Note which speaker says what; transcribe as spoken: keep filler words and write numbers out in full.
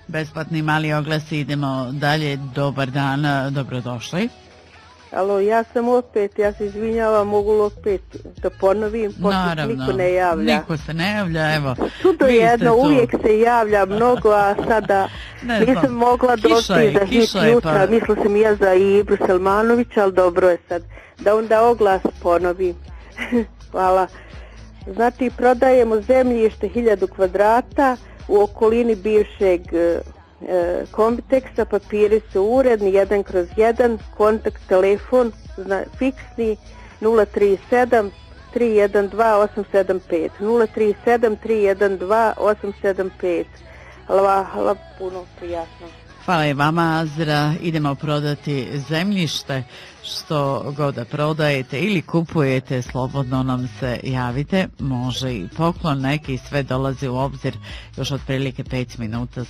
Speaker 1: Besplatni mali oglasi, idemo dalje. Dobar dan, dobrodošli.
Speaker 2: Alo, ja sam opet, ja se izvinjavam, mogu li opet da ponovim, pošto niko ne javlja.
Speaker 1: Niko se ne javlja, evo.
Speaker 2: Čudo jedno, uvijek se javlja mnogo, a sada ne nisam mogla doći za hit jutra, pa... mislila sam ja za Ibru Selmanovića, ali dobro je sad, da onda oglas ponovim. Hvala. Znači, prodajemo zemljište hiljadu kvadrata u okolini bivšeg E, Kombiteksa, papiri su uredni, jedan kroz jedan, kontakt telefon zna, fiksni nula tri sedam tri jedan dva osam sedam pet, nula tri sedam tri jedan dva osam sedam pet. Hvala, hvala, puno prijatno.
Speaker 1: Hvala i vama, Azra. Idemo prodati zemljište, što god da prodajete ili kupujete, slobodno nam se javite, može i poklon neki, sve dolazi u obzir, još otprilike pet minuta